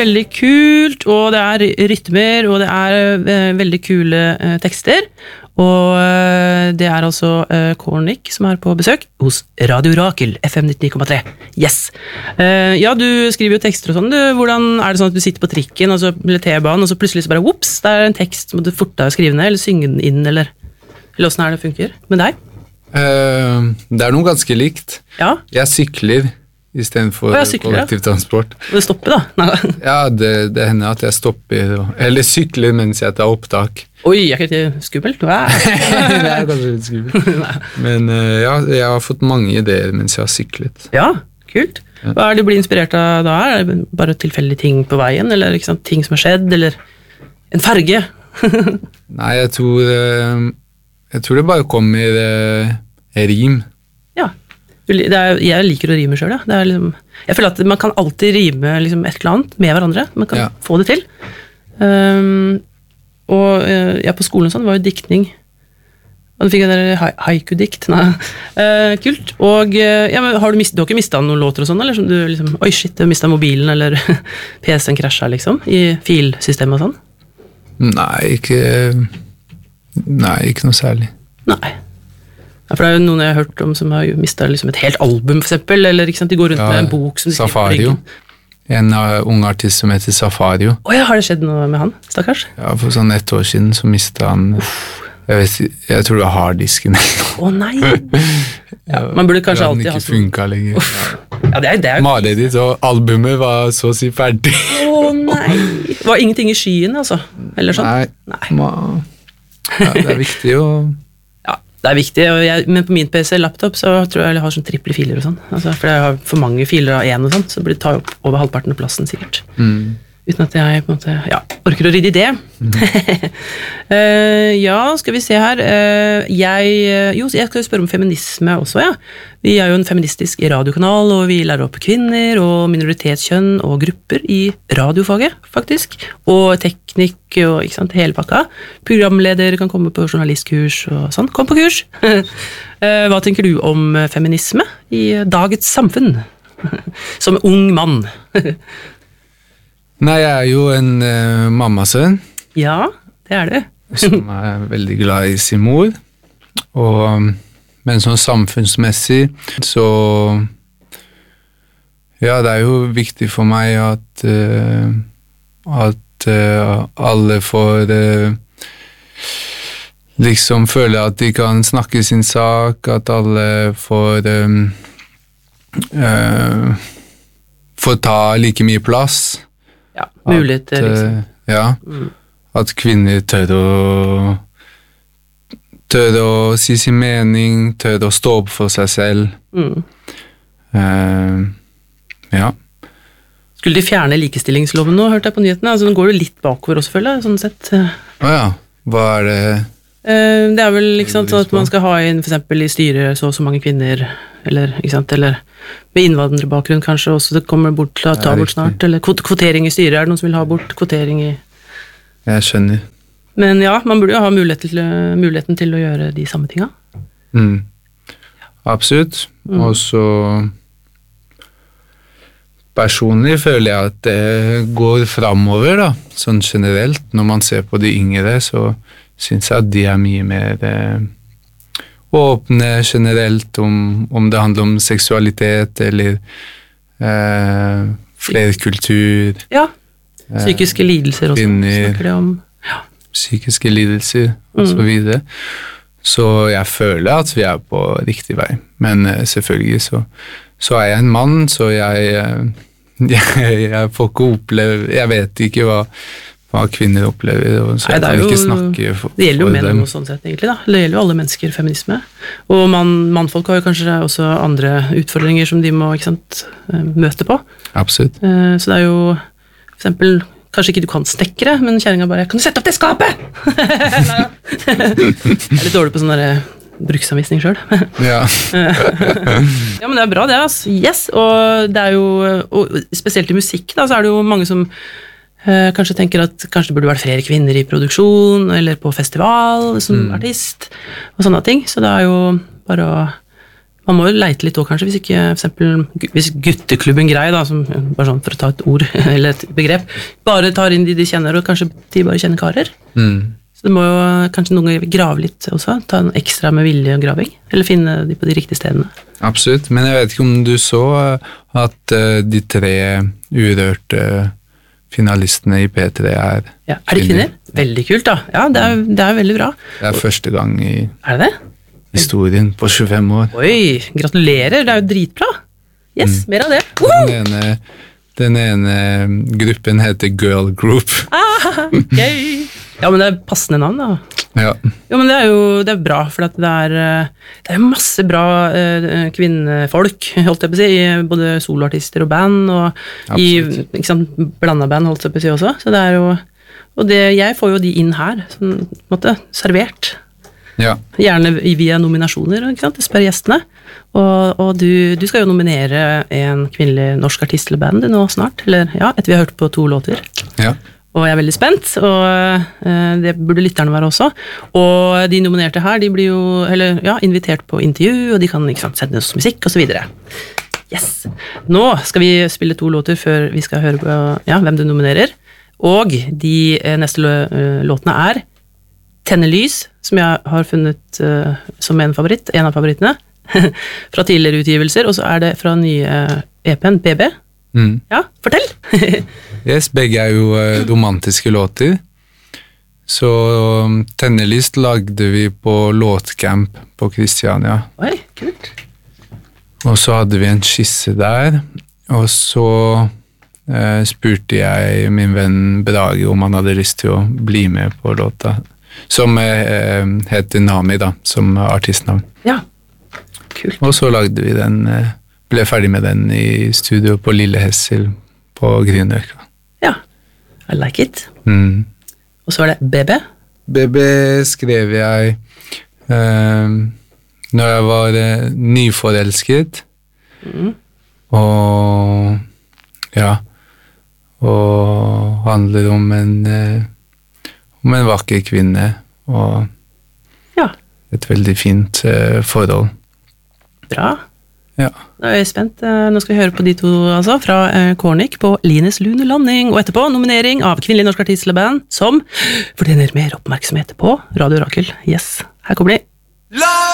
Veldig kult, og det rytmer, og det veldig kule tekster. Og det altså Kornik som på besøk hos Radio Rakel, FM 99,3. Yes! Ja, du skriver jo tekster og sånn. Hvordan det sånn at du sitter på trikken eller T-banen, og så plutselig så bare, whoops, det en tekst, må du fortere skrive ned, eller synge den inn, eller hvordan det funker med deg? Det noe ganske likt. Ja? Jeg sykler I stedet for kollektivtransport. Og det stopper da? Ja, det hender at jeg stopper, eller sykler mens jeg tar opptak. Oi, ikke det skummelt? Det kanskje litt skummelt. Men ja, jeg har fått mange ideer mens jeg har syklet. Ja, kult. Hva du blir inspirert av da? Det bare tilfeldige ting på veien, eller ikke sant, ting som har skjedd, eller en farge? Nei, jeg tror det bare kommer rim. Ja. Jeg liker å rime selv, ja. Liksom, jeg føler at man kan alltid rime liksom, et eller annet med hverandre. Man kan få det til. Og på skolen sånn var jo diktning. Og da fikk jeg haiku-dikt. Kult. Og men du har ikke mistet noen låter og sånn, eller som du liksom, oi shit, jeg mistet mobilen, eller PC-en krasjet liksom, I filsystemet og sånn? Nei, ikke noe særlig. Nei. Ja, for det jo noen jeg har hørt om som har mistet liksom et helt album, for eksempel, eller ikke sant, de går rundt med en bok som de skriver på ryggen. En ung artist som heter Safario. Har det skjedd noe med han, stakkars? Ja, for sånn 1 år siden så mistet han, jeg tror det var harddisken. Nei! Ja, man burde kanskje alltid ha sånn. Den ikke funket lenger. Ja, det Malet ditt, og albumet var så å si ferdig. Nei! Det var ingenting I skyen, altså? Eller sånn? Nei. Ja, det viktig å... Det viktig, men på min PC-laptop så tror jeg har sånn triple filer og sånn, for jeg har for mange filer av en og sånn, så blir det tatt opp over halvparten av plassen sikkert. Uten at jeg på en måte, orker å rydde I det. Ja, skal vi se her. Jeg skal jo spørre om feminisme også, ja. Vi jo en feministisk radiokanal, og vi lærer opp kvinner og minoritetskjønn og grupper I radiofaget, faktisk. Og teknikk og ikke sant, hele pakka. Programleder kan komme på journalistkurs og sånn. Kom på kurs! Hva tenker du om feminisme I dagens samfunn? Som ung mann. Nei, jeg jo en mammasønn. Ja, det det. Som veldig glad I sin mor. Men sånn samfunnsmessig, så ja, det jo viktig for meg at alle får liksom føle at de kan snakke sin sak, at alle får ta like mye plass. Ja, muligheter, liksom. Ja, at kvinner tør å si sin mening, tør å stå opp for seg selv. Ja. Skulle de fjerne likestillingsloven nå, hørte jeg på nyhetene? Altså, nå går det litt bakover også, føler jeg, sånn sett. Ja, hva det? Det vel ikke sant, at man skal ha inn, for eksempel I styret så mange kvinner, eller, ikke sant, eller med innvandrerbakgrunn kanskje også, det kommer bort til å ta bort snart, eller kvotering I styret, det noen som vil ha bort kvotering I... Jeg skjønner. Men ja, man burde jo ha muligheten til å gjøre de samme tingene. Absolutt. Og så personlig føler jeg at det går fremover da, sånn generelt. Når man ser på de yngre, så synes jeg at de mye mer åpne generelt om det handler om seksualitet eller flerkultur. Ja, psykiske lidelser også, snakker det om. Ja. Psykiske lidelser og så videre. Så jeg føler at vi på riktig vei. Men selvfølgelig så jeg en mann, så jeg får ikke oppleve, jeg vet ikke hva kvinner opplever, og så jeg kan ikke snakke for dem. Det gjelder jo menn og sånn sett egentlig da, det gjelder jo alle mennesker, feminisme. Og mannfolk har jo kanskje også andre utfordringer som de må, ikke sant, møte på. Absolutt. Så det jo, for eksempel, kanskje ikke du kan snekre, men kjæringen bare, kan du sette opp det skapet? Jeg litt dårlig på sånn der bruksanvisning selv. Ja. Ja, men det bra det, altså. Yes, og det jo, og spesielt I musikk da, så det jo mange som kanskje tenker at kanskje det burde vært flere kvinner I produksjon, eller på festival som artist, og sånne ting, så det jo bare å Man må jo leite litt også, kanskje, hvis ikke, for eksempel, hvis gutteklubben grei, da, som, bare sånn for å ta et ord, eller et begrep, bare tar inn de kjenner, og kanskje de bare kjenner karer. Så det må jo kanskje noen ganger grave litt også, ta en ekstra med vilje og graving, eller finne de på de riktige stedene. Absolutt, men jeg vet ikke om du så at de 3 urørte finalistene i P3 er ja, er de kvinner? Veldig kult da. Ja, det er veldig bra. Det er første gang i er det? Historien på 25 år. Oi, gratulerer, det er jo dritbra. Yes, mer av det. Den ene gruppen heter Girl Group. Gøy. Ja, men det er passende navn da. Ja. Jo, men det er bra, for at det er masse bra kvinnefolk, holdt jeg på å si, i både soloartister og band, og i ikke sant, blandet band, holdt jeg på å si også. Så det er jo, og jeg får jo de inn her, sånn, på en måte, servert. Ja. Gjerne via nominasjoner, ikke sant? Jeg spør gjestene. Og du skal jo nominere en kvinnelig norsk artist eller band nå snart, eller ja, etter vi har hørt på 2 låter. Ja. Og jeg er veldig spent, og det burde lytterne være også. Og de nominerte her, de blir jo invitert på intervju, og de kan ikke sant, sende oss musikk, og så videre. Yes! Nå skal vi spille 2 låter før vi skal høre på hvem du nominerer. Og de neste låtene er Tennelys, som jeg har funnet som en av favorittene, fra tidligere utgivelser, og så er det fra nye EP-en, BB. Ja, fortell! Yes, begge er jo romantiske låter. Så Tennelys lagde vi på låtcamp på Kristiania. Oi, kult. Og så hadde vi en skisse der, og så spurte jeg min venn Brage om han hadde lyst til å bli med på låta, som heter Nami da, som artistnavn. Ja, kult. Og så lagde vi den, ble ferdig med den i studio på Lille Hessel på Grünerløkka. Ja, I like it. Og så er det BB? BB skrev jeg når jeg var nyforelsket, og ja, og handler om en vakker kvinne, og et veldig fint forhold. Bra. Ja. Da er jeg spent. Nå skal vi høre på de 2 altså, fra Kornik på Lines Lunelanding, og etterpå nominering av kvinnelig norsk artist eller band som fortjener mer oppmerksomhet på Radio Rakel. Yes, her kommer de.